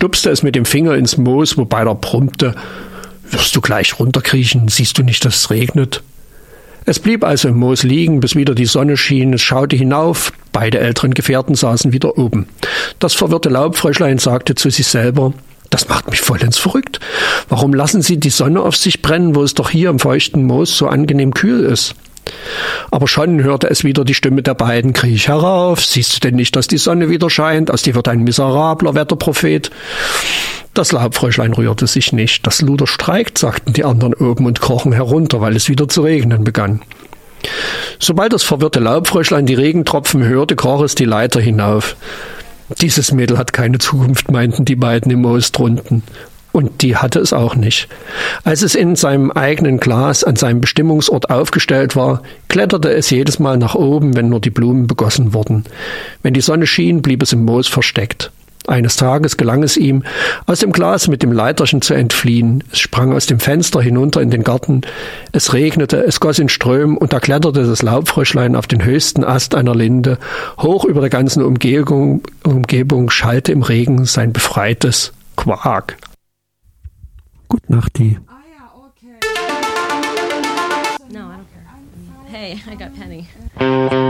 stupste es mit dem Finger ins Moos, wobei er brummte: »Wirst du gleich runterkriechen? Siehst du nicht, dass es regnet?« Es blieb also im Moos liegen, bis wieder die Sonne schien. Es schaute hinauf. Beide älteren Gefährten saßen wieder oben. Das verwirrte Laubfröschlein sagte zu sich selber: »Das macht mich vollends verrückt. Warum lassen Sie die Sonne auf sich brennen, wo es doch hier im feuchten Moos so angenehm kühl ist?« Aber schon hörte es wieder die Stimme der beiden: »Kriech herauf, siehst du denn nicht, dass die Sonne wieder scheint? Aus dir wird ein miserabler Wetterprophet.« Das Laubfröschlein rührte sich nicht. »Das Luder streikt«, sagten die anderen oben und krochen herunter, weil es wieder zu regnen begann. Sobald das verwirrte Laubfröschlein die Regentropfen hörte, kroch es die Leiter hinauf. »Dieses Mädel hat keine Zukunft«, meinten die beiden im Moos drunten. Und die hatte es auch nicht. Als es in seinem eigenen Glas an seinem Bestimmungsort aufgestellt war, kletterte es jedes Mal nach oben, wenn nur die Blumen begossen wurden. Wenn die Sonne schien, blieb es im Moos versteckt. Eines Tages gelang es ihm, aus dem Glas mit dem Leiterchen zu entfliehen. Es sprang aus dem Fenster hinunter in den Garten. Es regnete, es goss in Strömen, und da kletterte das Laubfröschlein auf den höchsten Ast einer Linde. Hoch über der ganzen Umgebung schallte im Regen sein befreites Quak. Gut Nachti. No, I don't care. Hey, I got Penny.